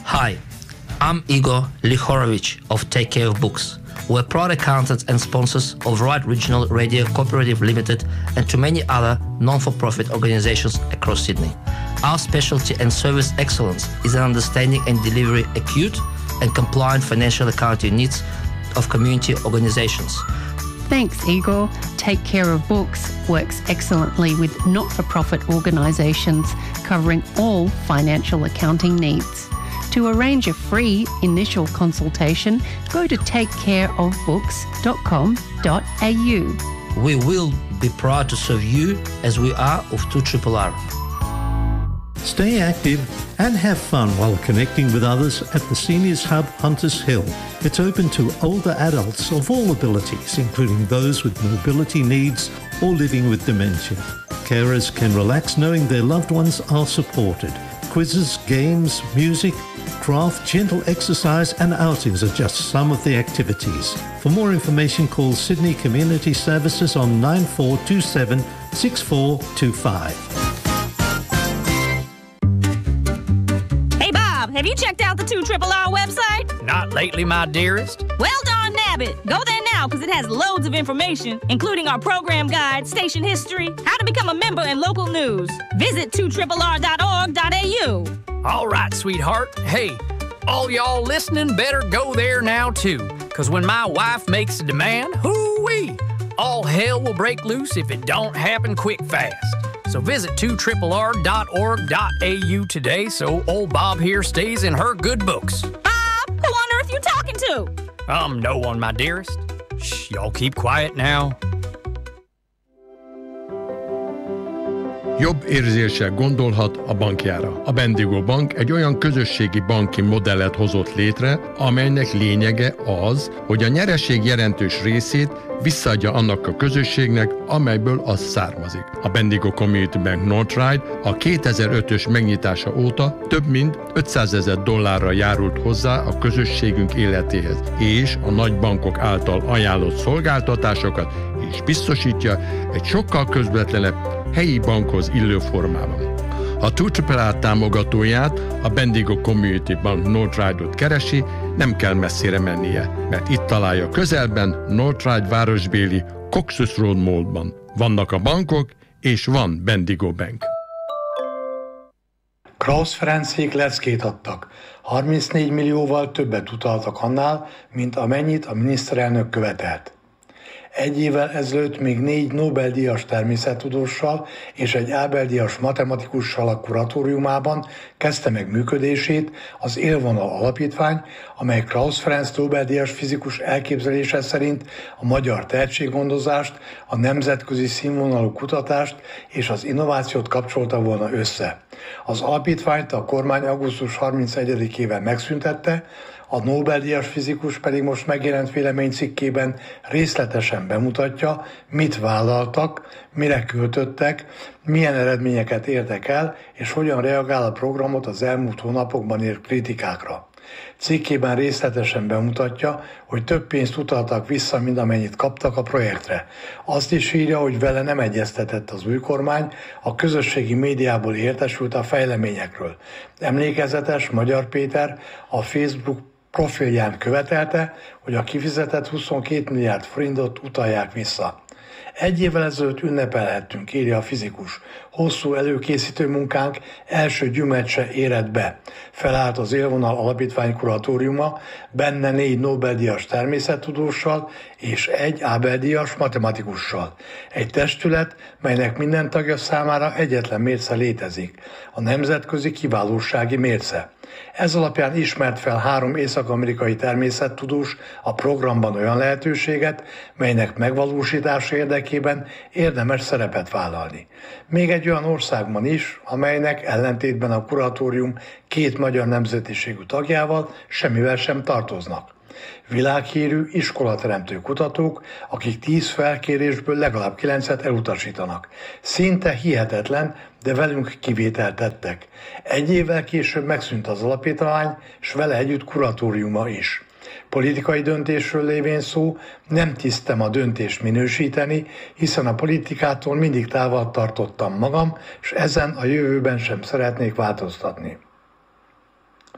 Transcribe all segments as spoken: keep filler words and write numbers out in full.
Hi, I'm Igor Lihorovich of Take Care of Books. We're proud accountants and sponsors of Right Regional Radio Cooperative Limited and to many other non-for-profit organizations across Sydney. Our specialty and service excellence is in understanding and delivering acute and compliant financial accounting needs of community organizations. Thanks, Igor. Take Care of Books works excellently with not-for-profit organisations covering all financial accounting needs. To arrange a free initial consultation, go to take care of books dot com dot a u. We will be proud to serve you as we are of two R R R. Stay active and have fun while connecting with others at the Seniors Hub Hunters Hill. It's open to older adults of all abilities, including those with mobility needs or living with dementia. Carers can relax knowing their loved ones are supported. Quizzes, games, music, craft, gentle exercise and outings are just some of the activities. For more information, call Sydney Community Services on nine four two seven, six four two five. Have you checked out the two R R R website? Not lately, my dearest. Well, darn nabbit. Go there now because it has loads of information, including our program guide, station history, how to become a member, and local news. Visit two R R R dot org dot a u. All right, sweetheart. Hey, all y'all listening better go there now, too, because when my wife makes a demand, hoo-wee, all hell will break loose if it don't happen quick fast. So visit two R R R dot org dot a u today so old Bob here stays in her good books. Bob? Who on earth you talking to? Um, no one, my dearest. Shh, y'all keep quiet now. Jobb érzéssel gondolhat a bankjára. A Bendigo Bank egy olyan közösségi banki modellet hozott létre, amelynek lényege az, hogy a nyereség jelentős részét visszaadja annak a közösségnek, amelyből az származik. A Bendigo Community Bank Northride a kétezer-ötös megnyitása óta több mint ötszázezer dollárra járult hozzá a közösségünk életéhez, és a nagy bankok által ajánlott szolgáltatásokat is biztosítja egy sokkal közvetlenebb helyi bankhoz illő formában. Ha two R R R támogatóját, a Bendigo Community Bank Northride-ot keresi, nem kell messzire mennie, mert itt találja közelben Northride városbéli Coxus Road Mallban. Vannak a bankok, és van Bendigo Bank. Krausz Ferencék leckét adtak. harmincnégy millióval többet utaltak annál, mint amennyit a miniszterelnök követelt. Egy évvel ezelőtt még négy Nobel-díjas természettudóssal és egy Ábel-díjas matematikussal a kuratóriumában kezdte meg működését az Élvonal Alapítvány, amely Krausz Ferenc Nobel-díjas fizikus elképzelése szerint a magyar tehetséggondozást, a nemzetközi színvonalú kutatást és az innovációt kapcsolta volna össze. Az alapítványt a kormány augusztus harmincegyedikével megszüntette, a Nobel-díjas fizikus pedig most megjelent véleménycikkében részletesen bemutatja, mit vállaltak, mire költöttek, milyen eredményeket értek el, és hogyan reagál a programot az elmúlt hónapokban ért kritikákra. Cikkében részletesen bemutatja, hogy több pénzt utaltak vissza, mint amennyit kaptak a projektre. Azt is írja, hogy vele nem egyeztetett az új kormány, a közösségi médiából értesült a fejleményekről. Emlékezetes Magyar Péter a Facebook profilján követelte, hogy a kifizetett huszonkét milliárd forintot utalják vissza. Egy évvel ezelőtt ünnepelhettünk, írja a fizikus. Hosszú előkészítő munkánk első gyümölcse érett be. Felállt az Élvonal Alapítvány kuratóriuma, benne négy Nobel-díjas természettudóssal és egy Ábel-díjas matematikussal. Egy testület, melynek minden tagja számára egyetlen mérce létezik, a nemzetközi kiválósági mérce. Ez alapján ismert fel három észak-amerikai természettudós a programban olyan lehetőséget, melynek megvalósítása érdekében érdemes szerepet vállalni. Még egy olyan országban is, amelynek ellentétben a kuratórium két magyar nemzetiségű tagjával semmivel sem tartoznak. Világhírű iskolateremtő kutatók, akik tíz felkérésből legalább kilencet elutasítanak. Szinte hihetetlen, de velünk kivételt tettek. Egy évvel később megszűnt az alapítvány, s vele együtt kuratóriuma is. Politikai döntésről lévén szó, nem tisztem a döntést minősíteni, hiszen a politikától mindig távol tartottam magam, és ezen a jövőben sem szeretnék változtatni.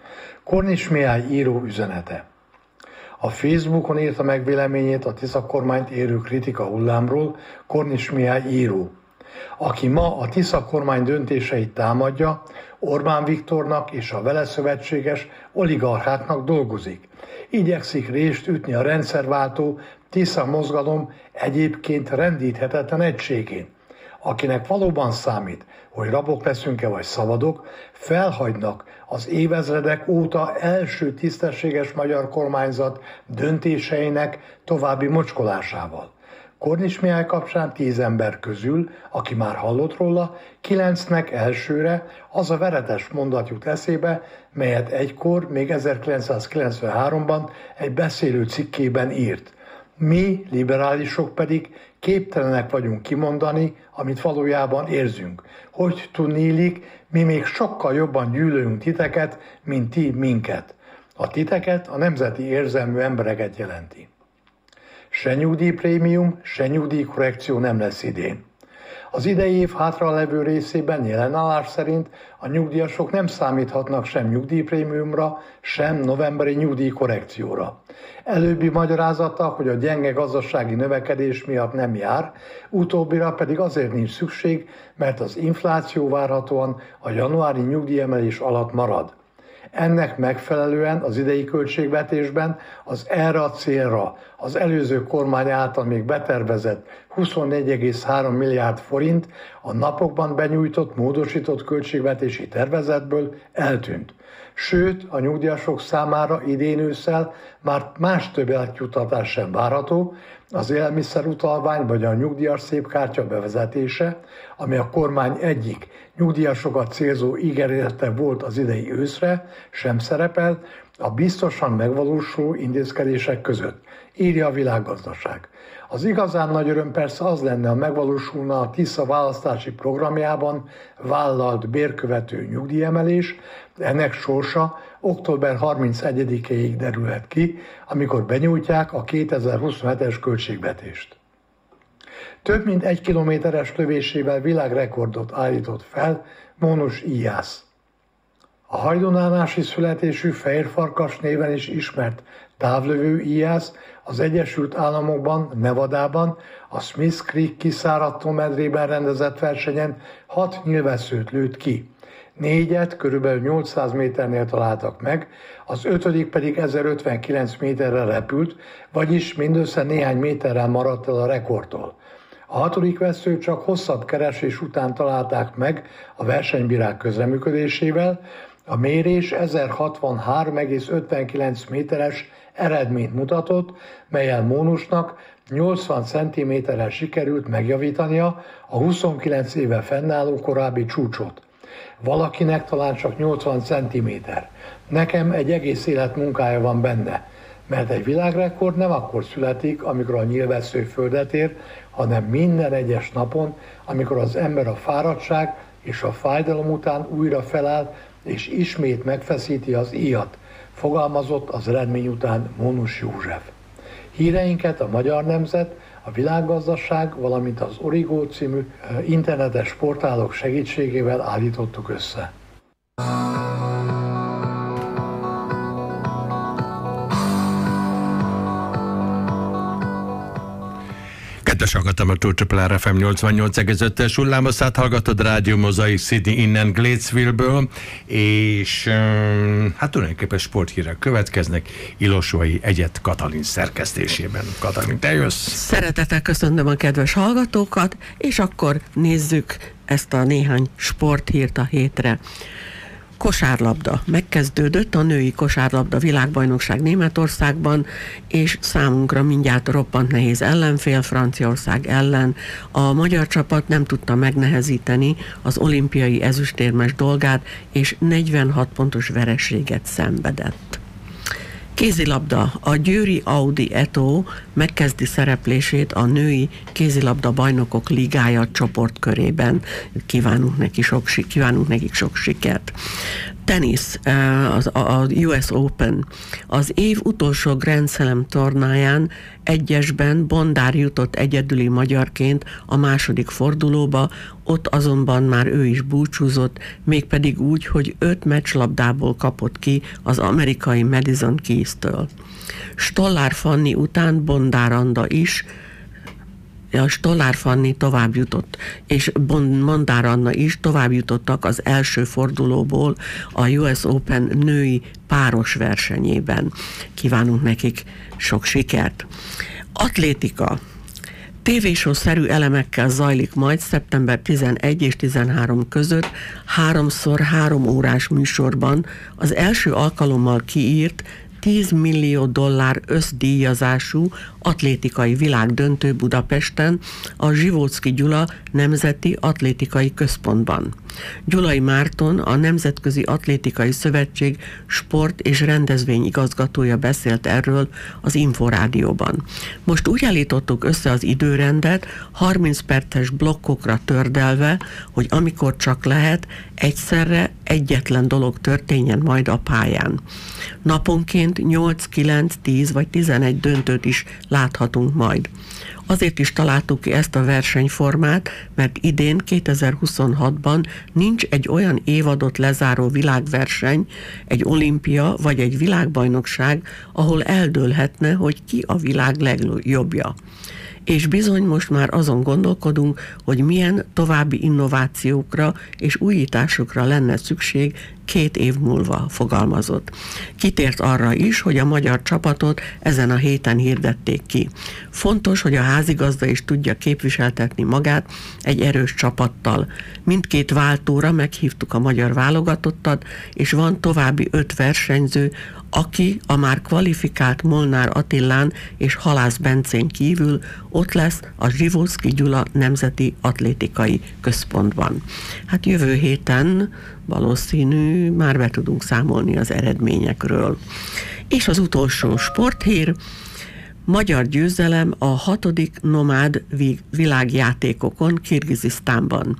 Kornis Mihály író üzenete. A Facebookon írta meg véleményét a Tisza kormányt érő kritika hullámról Kornis Mihály író, aki ma a Tisza kormány döntéseit támadja, Orbán Viktornak és a vele szövetséges oligarcháknak dolgozik. Igyekszik rést ütni a rendszerváltó Tisza mozgalom egyébként rendíthetetlen egységén. Akinek valóban számít, hogy rabok leszünk-e vagy szabadok, felhagynak az évezredek óta első tisztességes magyar kormányzat döntéseinek további mocskolásával. Kornis Mihály kapcsán tíz ember közül, aki már hallott róla, kilencnek elsőre az a veretes mondat jut eszébe, melyet egykor, még ezerkilencszázkilencvenháromban egy beszélő cikkében írt. Mi, liberálisok pedig képtelenek vagyunk kimondani, amit valójában érzünk. Hogy tudnélik, mi még sokkal jobban gyűlölünk titeket, mint ti minket. A titeket a nemzeti érzelmű embereket jelenti. Se nyugdíjprémium, se nyugdíjkorrekció nem lesz idén. Az idei év hátralevő részében jelen állás szerint a nyugdíjasok nem számíthatnak sem nyugdíjprémiumra, sem novemberi nyugdíjkorrekcióra. Előbbi magyarázata, hogy a gyenge gazdasági növekedés miatt nem jár, utóbbira pedig azért nincs szükség, mert az infláció várhatóan a januári nyugdíjemelés alatt marad. Ennek megfelelően az idei költségvetésben az erre a célra az előző kormány által még betervezett huszonnégy egész három milliárd forint a napokban benyújtott, módosított költségvetési tervezetből eltűnt. Sőt, a nyugdíjasok számára idén ősszel már más többletjuttatás sem várható, az élelmiszerutalvány vagy a nyugdíjas szépkártya bevezetése, ami a kormány egyik nyugdíjasokat célzó ígérete volt az idei őszre, sem szerepel a biztosan megvalósuló intézkedések között, írja a Világgazdaság. Az igazán nagy öröm persze az lenne, ha megvalósulna a Tisza választási programjában vállalt bérkövető nyugdíjemelés, ennek sorsa október harmincegyedikéig derülhet ki, amikor benyújtják a kétezer-huszonhetes költségvetést. Több mint egy kilométeres lövésével világrekordot állított fel Mónus Íjász. A hajdonánási születésű Fehérfarkas néven is ismert távlövő Íjász az Egyesült Államokban, Nevadában, a Smith Creek kiszáradtó medrében rendezett versenyen hat nyilvesszőt lőtt ki. Négyet körülbelül nyolcszáz méternél találtak meg, az ötödik pedig ezerötvenkilenc méterre repült, vagyis mindössze néhány méterrel maradt el a rekordtól. A hatodik vesszőt csak hosszabb keresés után találták meg a versenybírák közreműködésével, a mérés ezerhatvanhárom egész ötvenkilenc méteres eredményt mutatott, mellyel Mónusnak nyolcvan centiméterrel sikerült megjavítania a huszonkilenc éve fennálló korábbi csúcsot. Valakinek talán csak nyolcvan centiméter. Nekem egy egész élet munkája van benne, mert egy világrekord nem akkor születik, amikor a nyílvessző földet ér, hanem minden egyes napon, amikor az ember a fáradtság és a fájdalom után újra feláll, és ismét megfeszíti az íjat, fogalmazott az eredmény után Mónus József. Híreinket a Magyar Nemzet, a Világgazdaság, valamint az Origo című internetes portálok segítségével állítottuk össze. Kedves hallgatom, a Two Triple R F M nyolcvannyolc egész ötös hullámoszát hallgatod, Rádió Mozaik Sydney innen Gatesville-ből, és um, hát tulajdonképpen sporthírek következnek Ilosvai Egyet Katalin szerkesztésében. Katalin, te jössz? Szeretettel köszöntöm a kedves hallgatókat, és akkor nézzük ezt a néhány sporthírt a hétre. Kosárlabda. Megkezdődött a női kosárlabda világbajnokság Németországban, és számunkra mindjárt roppant nehéz ellenfél Franciaország ellen. A magyar csapat nem tudta megnehezíteni az olimpiai ezüstérmes dolgát, és negyvenhat pontos vereséget szenvedett. Kézilabda. A Győri Audi Eto megkezdi szereplését a női kézilabda bajnokok ligája csoportkörében. Kívánunk, neki sok, kívánunk nekik sok sikert. Tenisz, az, a U S Open. Az év utolsó Grand Slam tornáján egyesben Bondár jutott egyedüli magyarként a második fordulóba, ott azonban már ő is búcsúzott, mégpedig úgy, hogy öt meccslabdából kapott ki az amerikai Madison Keys-től. Stollár Fanni után Bondár Anda is, a Stollár Fanni tovább jutott, és Bondár Anna is tovább jutottak az első fordulóból a U S Open női páros versenyében. Kívánunk nekik sok sikert. Atlétika. Tévéshow-szerű elemekkel zajlik majd szeptember tizenegy és tizenhárom között háromszor három órás műsorban az első alkalommal kiírt tíz millió dollár összdíjazású atlétikai világdöntő Budapesten, a Zsivóczky Gyula Nemzeti Atlétikai Központban. Gyulai Márton, a Nemzetközi Atlétikai Szövetség sport- és rendezvény igazgatója beszélt erről az Inforádióban. Most úgy állítottuk össze az időrendet, harminc perces blokkokra tördelve, hogy amikor csak lehet, egyszerre egyetlen dolog történjen majd a pályán. Naponként nyolc, kilenc, tíz vagy tizenegy döntőt is láthatunk majd. Azért is találtuk ki ezt a versenyformát, mert idén kétezer-huszonhatban nincs egy olyan évadot lezáró világverseny, egy olimpia vagy egy világbajnokság, ahol eldőlhetne, hogy ki a világ legjobbja. És bizony most már azon gondolkodunk, hogy milyen további innovációkra és újításokra lenne szükség két év múlva, fogalmazott. Kitért arra is, hogy a magyar csapatot ezen a héten hirdették ki. Fontos, hogy a házigazda is tudja képviseltetni magát egy erős csapattal. Mindkét váltóra meghívtuk a magyar válogatottat, és van további öt versenyző, aki a már kvalifikált Molnár Attilán és Halász Bencén kívül ott lesz a Zsivóczky Gyula Nemzeti Atlétikai Központban. Hát jövő héten valószínű már be tudunk számolni az eredményekről. És az utolsó sporthír, magyar győzelem a hatodik nomád világjátékokon Kirgizisztánban.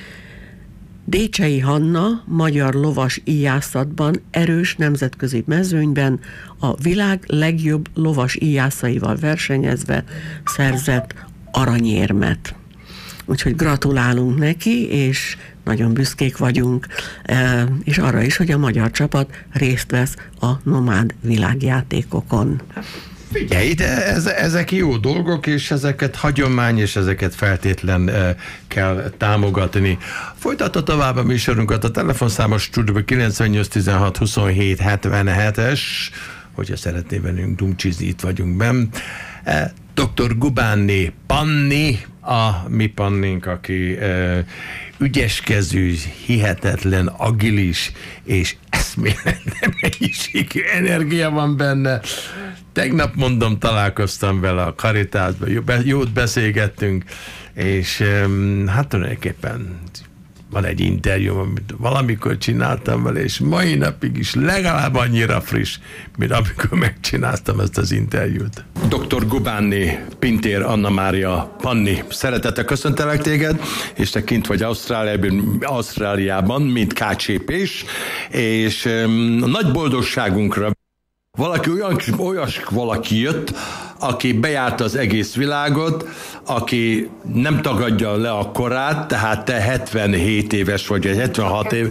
Décsei Hanna magyar lovas íjászatban erős nemzetközi mezőnyben a világ legjobb lovas íjászaival versenyezve szerzett aranyérmet. Úgyhogy gratulálunk neki, és nagyon büszkék vagyunk, és arra is, hogy a magyar csapat részt vesz a nomád világjátékokon. Figyelj, de ez, ezek jó dolgok, és ezeket hagyomány, és ezeket feltétlen e, kell támogatni. Folytatta tovább a műsorunkat a telefonszámos stúdióban kilencvennyolc tizenhat huszonhét hetvenhetes, hogyha szeretné velünk dumcsizni, itt vagyunk benn. E, doktor Gubánné Panni, a mi Pannink, aki e, ügyeskező, hihetetlen, agilis, és eszméletlen mennyiségű energia van benne. Tegnap, mondom, találkoztam vele a Karitásban, jót beszélgettünk, és hát tulajdonképpen van egy interjú, amit valamikor csináltam vele, és mai napig is legalább annyira friss, mint amikor megcsináltam ezt az interjút. doktor Gubánné Pintér Anna Mária Panni, szeretettel köszöntelek téged, és te kint vagy Ausztráliában, Ausztráliában mint kácsépés, és um, nagy boldogságunkra valaki olyan, olyas valaki jött, aki bejárta az egész világot, aki nem tagadja le a korát, tehát te hetvenhét éves vagy, vagy hetvenhat év.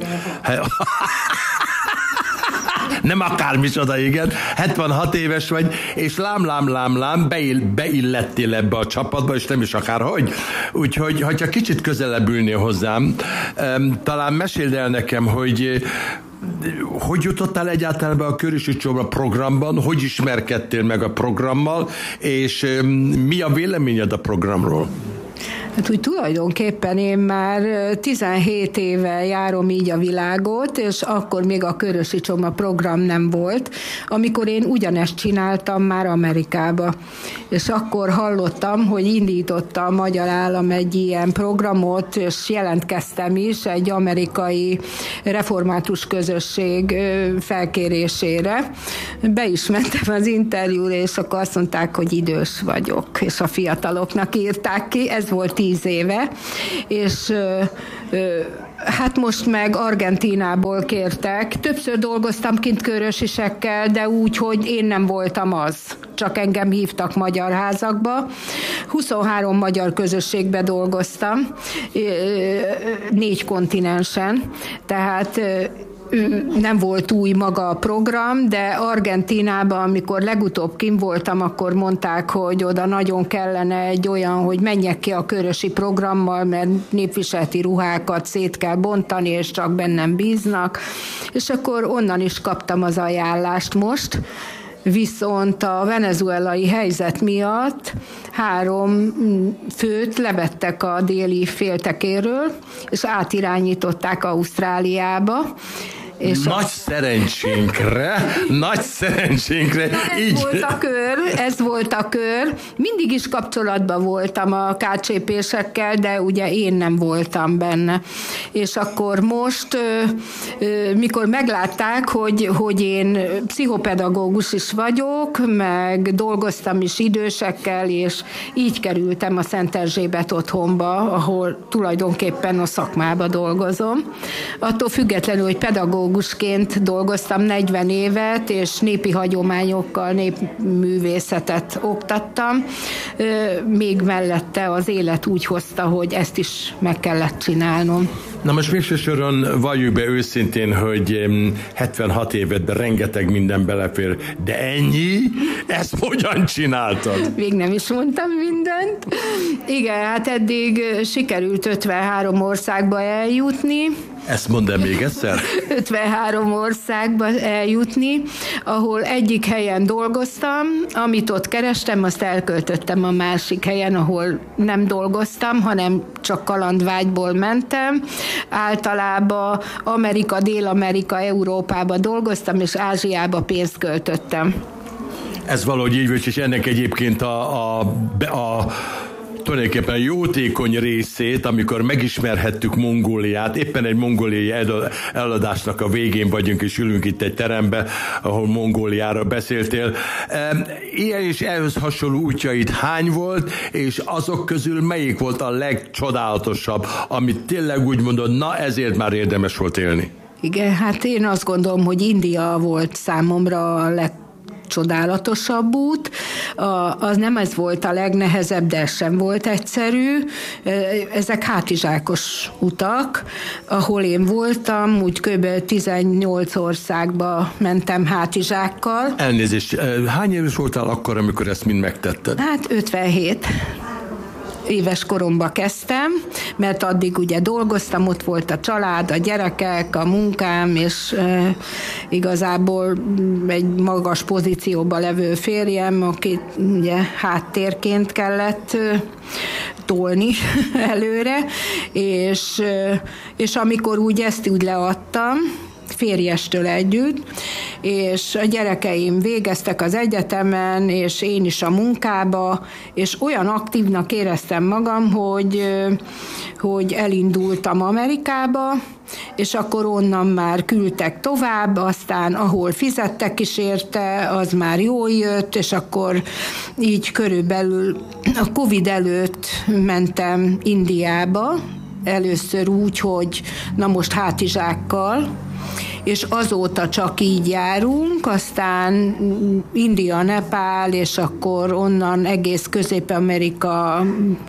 Nem akármicsoda, igen. hetvenhat éves vagy, és lám, lám, lám, lám, beil, beillettél ebbe a csapatba, és nem is akárhogy. Úgyhogy, ha kicsit közelebb ülnél hozzám, talán meséld el nekem, hogy hogy jutottál egyáltalán be a Körösi Csoma programban, hogy ismerkedtél meg a programmal, és mi a véleményed a programról? Hát úgy tulajdonképpen én már tizenhét éve járom így a világot, és akkor még a Körösi Csoma program nem volt, amikor én ugyanezt csináltam már Amerikába. És akkor hallottam, hogy indította a magyar állam egy ilyen programot, és jelentkeztem is egy amerikai református közösség felkérésére. Be is mentem az interjúra, és akkor azt mondták, hogy idős vagyok, és a fiataloknak írták ki, ez volt tíz éve, és ö, ö, Hát most meg Argentínából kértek. Többször dolgoztam kint körösisekkel, de úgy, hogy én nem voltam az. Csak engem hívtak magyar házakba. huszonhárom magyar közösségbe dolgoztam, négy kontinensen. Tehát nem volt új maga a program, de Argentínában, amikor legutóbb kint voltam, akkor mondták, hogy oda nagyon kellene egy olyan, hogy menjek ki a körösi programmal, mert népviseleti ruhákat szét kell bontani, és csak bennem bíznak. És akkor onnan is kaptam az ajánlást most. Viszont a venezuelai helyzet miatt három főt levettek a déli féltekéről, és átirányították Ausztráliába. És nagy a... szerencsénkre, nagy szerencsénkre. Ez így... volt a kör, ez volt a kör. Mindig is kapcsolatban voltam a ká cé pésekkel, de ugye én nem voltam benne. És akkor most, mikor meglátták, hogy, hogy én pszichopedagógus is vagyok, meg dolgoztam is idősekkel, és így kerültem a Szent Erzsébet otthonba, ahol tulajdonképpen a szakmába dolgozom. Attól függetlenül, hogy pedagógus dolgoztam negyven évet, és népi hagyományokkal népművészetet oktattam. Még mellette az élet úgy hozta, hogy ezt is meg kellett csinálnom. Na most végső soron valljuk be őszintén, hogy hetvenhat évedben rengeteg minden belefér, de ennyi? Ezt hogyan csináltad? Még nem is mondtam mindent. Igen, hát eddig sikerült ötvenhárom országba eljutni. Ezt mondd el még egyszer? ötvenhárom országba eljutni, ahol egyik helyen dolgoztam, amit ott kerestem, azt elköltöttem a másik helyen, ahol nem dolgoztam, hanem csak kalandvágyból mentem. Általában Amerika, Dél-Amerika, Európába dolgoztam, és Ázsiába pénzt költöttem. Ez valahogy így volt, és ennek egyébként a, a, a tulajdonképpen jótékony részét, amikor megismerhettük Mongóliát, éppen egy mongóliai eladásnak a végén vagyunk, és ülünk itt egy terembe, ahol Mongóliára beszéltél. Ilyen és ehhez hasonló útjaid hány volt, és azok közül melyik volt a legcsodálatosabb, amit tényleg úgy mondod, na ezért már érdemes volt élni? Igen, hát én azt gondolom, hogy India volt számomra a leg csodálatosabb út. Az nem ez volt a legnehezebb, de ez sem volt egyszerű. Ezek hátizsákos utak, ahol én voltam, úgy kb. tizennyolc országba mentem hátizsákkal. Elnézést, hány éves voltál akkor, amikor ezt mind megtetted? Hát ötvenhét. Éves koromban kezdtem, mert addig ugye dolgoztam, ott volt a család, a gyerekek, a munkám, és e, igazából egy magas pozícióban levő férjem, akit ugye háttérként kellett e, tolni előre, és, e, és amikor úgy ezt úgy leadtam, férjestől együtt, és a gyerekeim végeztek az egyetemen, és én is a munkába, és olyan aktívnak éreztem magam, hogy, hogy elindultam Amerikába, és akkor onnan már küldtek tovább, aztán ahol fizettek is érte, az már jól jött, és akkor így körülbelül a Covid előtt mentem Indiába, először úgy, hogy na most hátizsákkal, és azóta csak így járunk, aztán India, Nepál, és akkor onnan egész Közép-Amerika,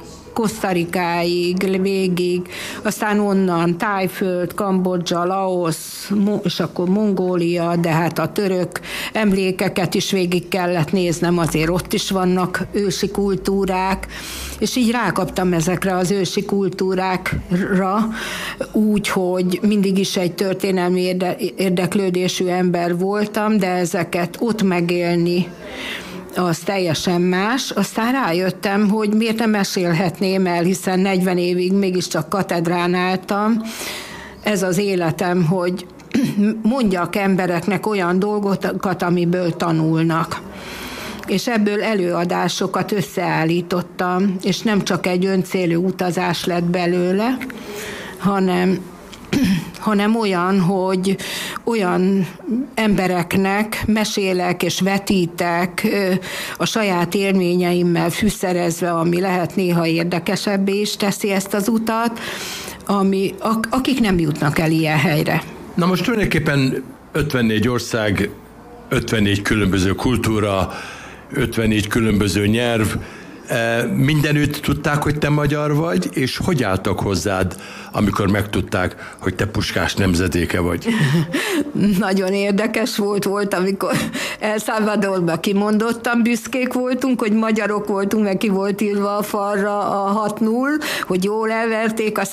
Kosztarikáig, végig, aztán onnan Tájföld, Kambodzsa, Laosz, és akkor Mongólia, de hát a török emlékeket is végig kellett néznem, azért ott is vannak ősi kultúrák, és így rákaptam ezekre az ősi kultúrákra, úgy, hogy mindig is egy történelmi érde- érdeklődésű ember voltam, de ezeket ott megélni, az teljesen más. Aztán rájöttem, hogy miért nem mesélhetném el, hiszen negyven évig mégiscsak katedrán álltam. Ez az életem, hogy mondjak embereknek olyan dolgokat, amiből tanulnak. És ebből előadásokat összeállítottam, és nem csak egy öncélű utazás lett belőle, hanem hanem olyan, hogy olyan embereknek mesélek és vetítek a saját élményeimmel fűszerezve, ami lehet néha érdekesebbé is teszi ezt az utat, ami, akik nem jutnak el ilyen helyre. Na most tulajdonképpen ötvennégy ország, ötvennégy különböző kultúra, ötvennégy különböző nyelv, mindenütt tudták, hogy te magyar vagy, és hogy álltak hozzád, amikor megtudták, hogy te Puskás nemzedéke vagy? Nagyon érdekes volt, volt, amikor El Salvadorban kimondottan büszkék voltunk, hogy magyarok voltunk, mert ki volt írva a falra a hat null, hogy jól elverték a